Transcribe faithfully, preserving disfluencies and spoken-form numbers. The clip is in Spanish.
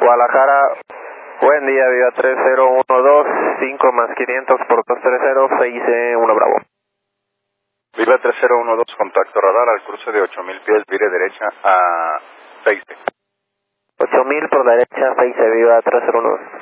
Guadalajara. Buen día, Viva tres cero uno dos, cinco más quinientos por dos treinta, seis uno Bravo. Viva tres cero uno dos, contacto radar al cruce de ocho mil pies, vire derecha a seis. ocho mil por derecha, seis, Viva tres cero uno dos.